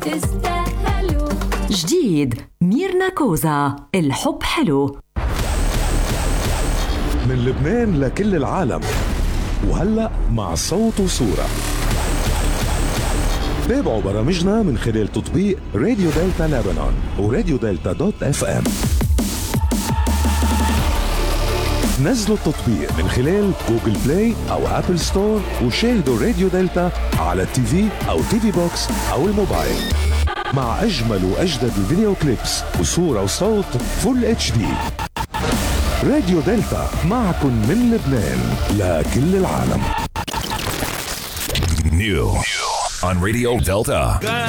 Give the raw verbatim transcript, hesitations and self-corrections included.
تستاهلوا. جديد ميرنا كوزا، الحب حلو. من لبنان لكل العالم، وهلأ مع صوت وصورة. تابعوا برامجنا من خلال تطبيق راديو دلتا لبنان وراديو دلتا دوت اف ام. نزلوا التطبيق من خلال جوجل بلاي او ابل ستور وشاهدوا راديو دلتا على التي في او تي في بوكس او الموبايل مع اجمل واجدد الفيديو كليبس وصورة وصوت فول اتش دي. راديو دلتا معكم من لبنان لكل العالم. New on Radio Delta.